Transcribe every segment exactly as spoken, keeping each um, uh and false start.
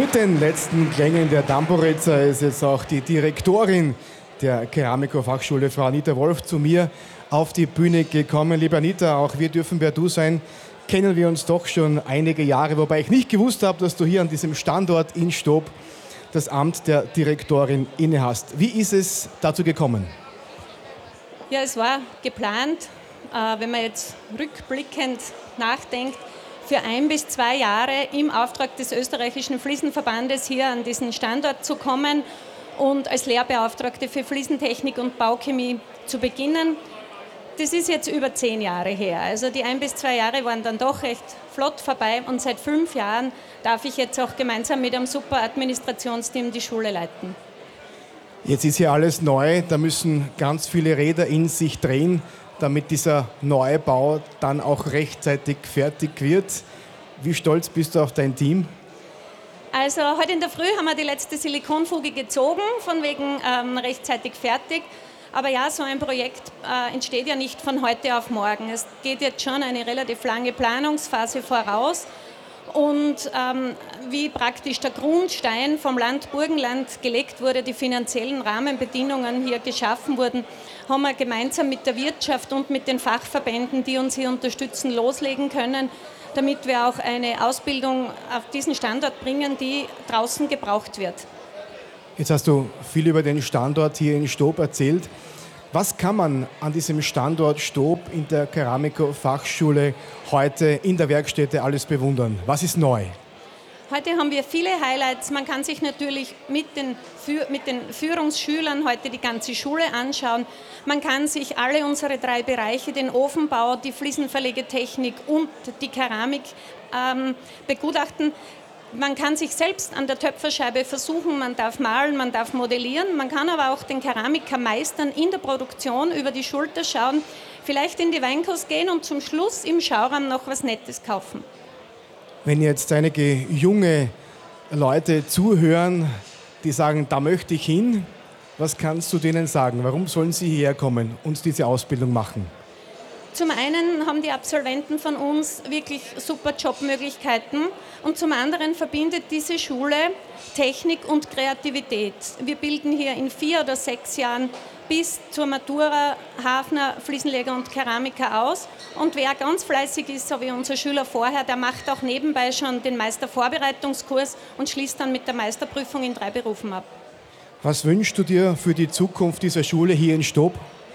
Mit den letzten Klängen der Tamburizza ist jetzt auch die Direktorin der Keramiko-Fachschule, Frau Anita Wolf, zu mir auf die Bühne gekommen. Liebe Anita, auch wir dürfen per Du sein. Kennen wir uns doch schon einige Jahre, wobei ich nicht gewusst habe, dass du hier an diesem Standort in Stoob das Amt der Direktorin innehast. Wie ist es dazu gekommen? Ja, es war geplant, äh, wenn man jetzt rückblickend nachdenkt, für ein bis zwei Jahre im Auftrag des österreichischen Fliesenverbandes hier an diesen Standort zu kommen und als Lehrbeauftragte für Fliesentechnik und Bauchemie zu beginnen. Das ist jetzt über zehn Jahre her. Also die ein bis zwei Jahre waren dann doch recht flott vorbei und seit fünf Jahren darf ich jetzt auch gemeinsam mit einem super Administrationsteam die Schule leiten. Jetzt ist hier alles neu, da müssen ganz viele Räder in sich drehen, damit dieser Neubau dann auch rechtzeitig fertig wird. Wie stolz bist du auf dein Team? Also heute in der Früh haben wir die letzte Silikonfuge gezogen, von wegen ähm, rechtzeitig fertig. Aber ja, so ein Projekt äh, entsteht ja nicht von heute auf morgen. Es geht jetzt schon eine relativ lange Planungsphase voraus. Und ähm, wie praktisch der Grundstein vom Land Burgenland gelegt wurde, die finanziellen Rahmenbedingungen hier geschaffen wurden, haben wir gemeinsam mit der Wirtschaft und mit den Fachverbänden, die uns hier unterstützen, loslegen können, damit wir auch eine Ausbildung auf diesen Standort bringen, die draußen gebraucht wird. Jetzt hast du viel über den Standort hier in Stoob erzählt. Was kann man an diesem Standort Stoob in der Keramiko-Fachschule heute in der Werkstätte alles bewundern? Was ist neu? Heute haben wir viele Highlights. Man kann sich natürlich mit den, mit den Führungsschülern heute die ganze Schule anschauen. Man kann sich alle unsere drei Bereiche, den Ofenbau, die Fliesenverlegetechnik und die Keramik, ähm, begutachten. Man kann sich selbst an der Töpferscheibe versuchen, man darf malen, man darf modellieren, man kann aber auch den Keramiker meistern in der Produktion über die Schulter schauen, vielleicht in die Weinkost gehen und zum Schluss im Schauraum noch was Nettes kaufen. Wenn jetzt einige junge Leute zuhören, die sagen, da möchte ich hin, was kannst du denen sagen? Warum sollen sie hierher kommen und diese Ausbildung machen? Zum einen haben die Absolventen von uns wirklich super Jobmöglichkeiten und zum anderen verbindet diese Schule Technik und Kreativität. Wir bilden hier in vier oder sechs Jahren bis zur Matura Hafner, Fliesenleger und Keramiker aus. Und wer ganz fleißig ist, so wie unser Schüler vorher, der macht auch nebenbei schon den Meistervorbereitungskurs und schließt dann mit der Meisterprüfung in drei Berufen ab. Was wünschst du dir für die Zukunft dieser Schule hier in Stoob?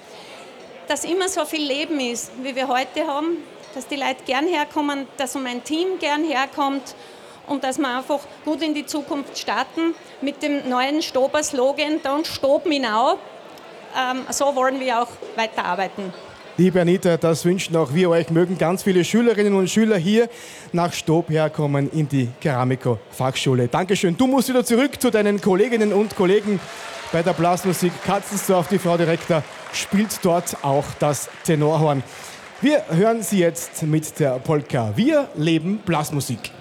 Dass immer so viel Leben ist, wie wir heute haben, dass die Leute gern herkommen, dass mein Team gern herkommt und dass wir einfach gut in die Zukunft starten mit dem neuen Stoober Slogan Don't Stop Me Now. Ähm, so wollen wir auch weiterarbeiten. Liebe Anita, das wünschen auch wir euch. Mögen ganz viele Schülerinnen und Schüler hier nach Stoob herkommen in die Keramiko-Fachschule. Dankeschön. Du musst wieder zurück zu deinen Kolleginnen und Kollegen bei der Blasmusik. Katzensdorf, die Frau Direktor, spielt dort auch das Tenorhorn. Wir hören sie jetzt mit der Polka Wir leben Blasmusik.